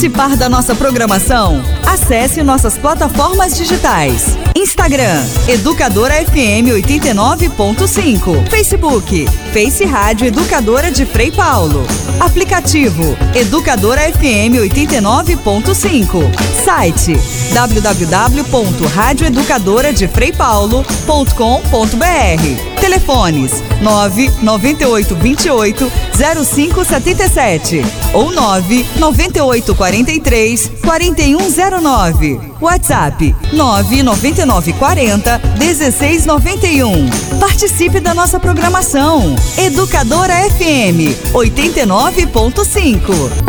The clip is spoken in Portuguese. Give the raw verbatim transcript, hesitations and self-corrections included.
Participar da nossa programação? Acesse nossas plataformas digitais. Instagram, Educadora F M oitenta e nove ponto cinco. Facebook, Face Rádio Educadora de Frei Paulo. Aplicativo, Educadora F M oitenta e nove ponto cinco. Site, w w w ponto rádio educadora de frei paulo ponto com ponto b r. Telefones nove nove oito dois oito zero cinco sete sete ou nove nove oito quatro três quatro um zero nove. WhatsApp nove nove nove quatro zero um seis nove um. Participe da nossa programação. Educadora F M oitenta e nove ponto cinco.